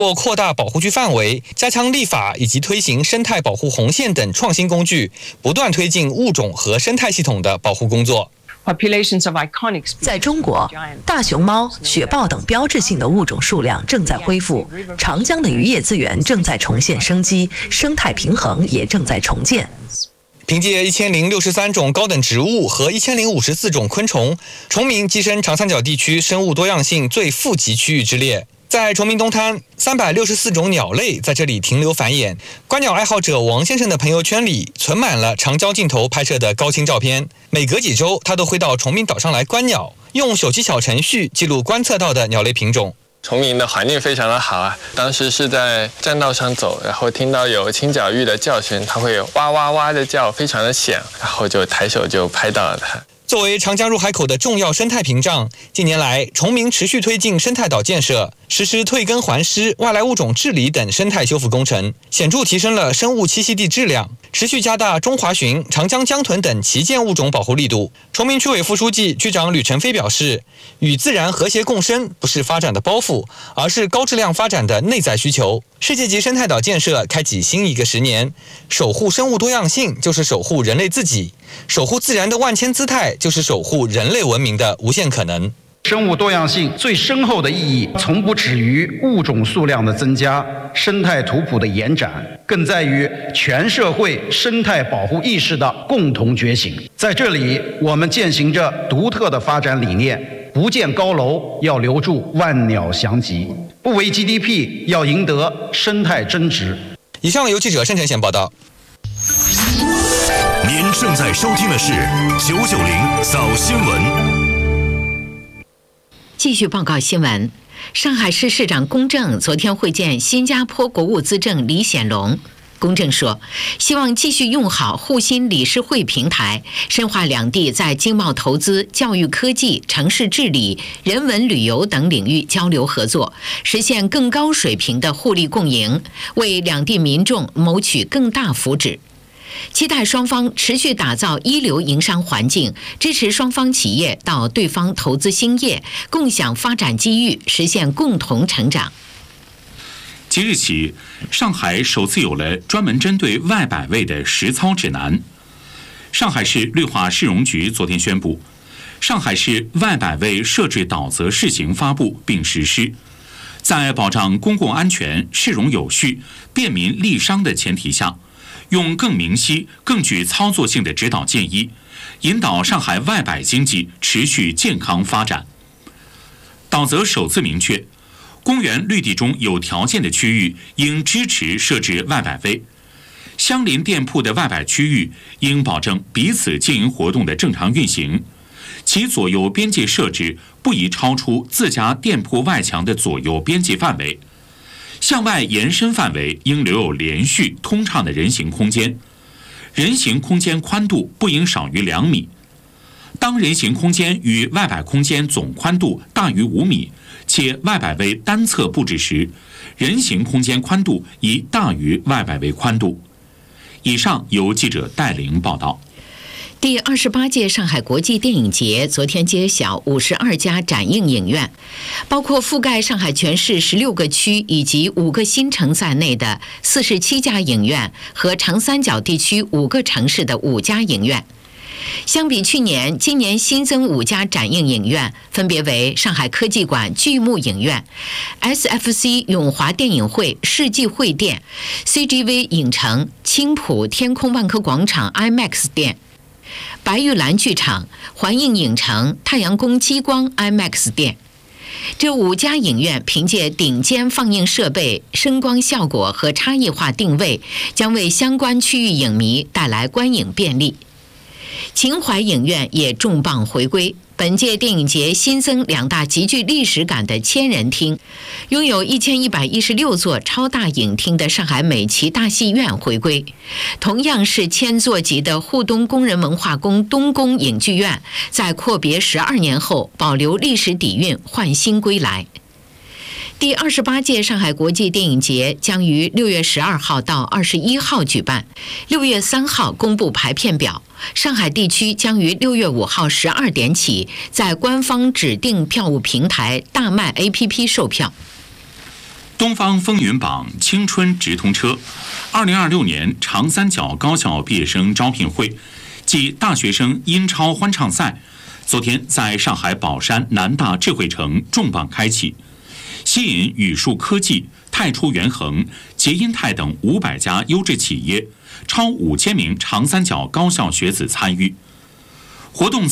或扩大保护区范围、加强立法以及推行生态保护红线等创新工具，不断推进物种和生态系统的保护工作。 在中国，大熊猫、雪豹等标志性的物种数量正在恢复，长江的渔业资源正在重现生机，生态平衡也正在重建。 凭借1063种高等植物和1054种昆虫，崇明跻身长三角地区生物多样性最富集区域之列。在崇明东滩，364种鸟类在这里停留繁衍。观鸟爱好者王先生的朋友圈里存满了长焦镜头拍摄的高清照片。每隔几周，他都会到崇明岛上来观鸟，用手机小程序记录观测到的鸟类品种。 崇明的环境非常的好啊，当时是在栈道上走，然后听到有青角鹬的叫声，它会有哇哇哇的叫，非常的响，然后就抬手就拍到了它。 作为长江入海口的重要生态屏障，近年来崇明持续推进生态岛建设，实施退耕还施、外来物种治理等生态修复工程，显著提升了生物栖息地质量，持续加大中华鲟、长江江豚等旗舰物种保护力度。崇明区委副书记、区长吕成飞表示，与自然和谐共生不是发展的包袱，而是高质量发展的内在需求。世界级生态岛建设开启新一个10年，守护生物多样性就是守护人类自己，守护自然的万千姿态就是守护人类文明的无限可能。 生物多样性最深厚的意义，从不止于物种数量的增加、生态图谱的延展，更在于全社会生态保护意识的共同觉醒。在这里，我们践行着独特的发展理念：不建高楼，要留住万鸟翔集；不为 GDP， 要赢得生态增值。 以上由记者盛晨贤报道。 您正在收听的是990早新闻。 继续报告新闻。上海市市长龚正昨天会见新加坡国务资政李显龙。龚正说，希望继续用好沪新理事会平台，深化两地在经贸投资、教育科技、城市治理、人文旅游等领域交流合作，实现更高水平的互利共赢，为两地民众谋取更大福祉。期待双方持续打造一流营商环境，支持双方企业到对方投资兴业，共享发展机遇，实现共同成长。 即日起，上海首次有了专门针对外摆位的实操指南。上海市绿化市容局昨天宣布，上海市外摆位设置导则试行发布并实施，在保障公共安全、市容有序、便民利商的前提下，用更明晰、更具操作性的指导建议，引导上海外摆经济持续健康发展。导则首次明确，公园绿地中有条件的区域应支持设置外摆位，相邻店铺的外摆区域应保证彼此经营活动的正常运行，其左右边界设置不宜超出自家店铺外墙的左右边界范围。向外延伸范围应留有连续通畅的人行空间，人行空间宽度不应少于2米。当人行空间与外摆空间总宽度大于5米，且外摆位单侧布置时，人行空间宽度宜大于外摆位宽度。以上由记者戴玲报道。 第28届上海国际电影节昨天揭晓52家展映影院，包括覆盖上海全市16个区以及5个新城在内的47家影院和长三角地区5个城市的5家影院。相比去年，今年新增5家展映影院，分别为上海科技馆巨幕影院、SFC 永华电影会世纪汇店、CGV 影城、青浦天空万科广场 IMAX 店、白玉兰剧场、环映影城、太阳宫激光 IMAX 店。这5家影院凭借顶尖放映设备、声光效果和差异化定位，将为相关区域影迷带来观影便利。秦淮影院也重磅回归，本届电影节新增2大极具历史感的千人厅，拥有1116座超大影厅的上海美琪大戏院回归，同样是千座级的沪东工人文化宫东宫影剧院，在阔别12年后保留历史底蕴，焕新归来。第28届上海国际电影节将于6月12号到21号举办，6月3号公布排片表。上海地区将于6月5号12点起，在官方指定票务平台大麦 APP 售票。 东方风云榜青春直通车，2026年长三角高校毕业生招聘会暨大学生英超欢唱赛，昨天在上海宝山南大智慧城重磅开启，吸引宇树科技、太初元恒、捷音泰等500家优质企业，超5000名长三角高校学子参与。活动